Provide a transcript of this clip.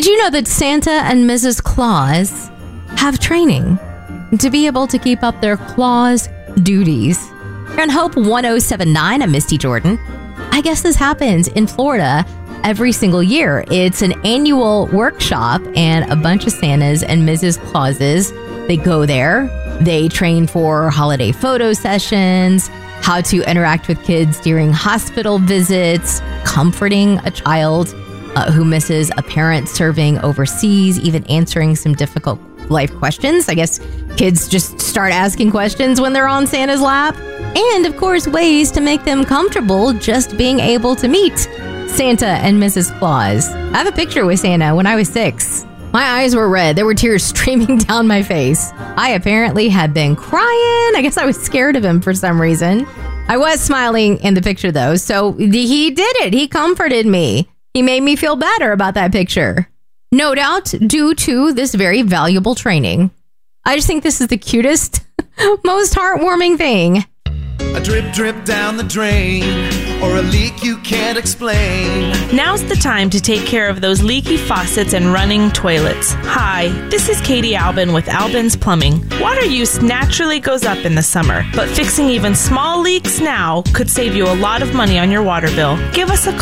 Did you know that Santa and Mrs. Claus have training to be able to keep up their Claus duties? You're on Hope 1079, I'm Misty Jordan. I guess this happens in Florida every single year. It's an annual workshop, and a bunch of Santas and Mrs. Clauses, they go there. They train for holiday photo sessions, how to interact with kids during hospital visits, comforting a child who misses a parent serving overseas, even answering some difficult life questions. I guess kids just start asking questions when they're on Santa's lap. And, of course, ways to make them comfortable just being able to meet Santa and Mrs. Claus. I have a picture with Santa when I was 6. My eyes were red. There were tears streaming down my face. I apparently had been crying. I guess I was scared of him for some reason. I was smiling in the picture, though, so he did it. He comforted me. He made me feel better about that picture. No doubt due to this very valuable training. I just think this is the cutest, most heartwarming thing. A drip, drip down the drain, or a leak you can't explain. Now's the time to take care of those leaky faucets and running toilets. Hi, this is Katie Albin with Albin's Plumbing. Water use naturally goes up in the summer, but fixing even small leaks now could save you a lot of money on your water bill. Give us a call.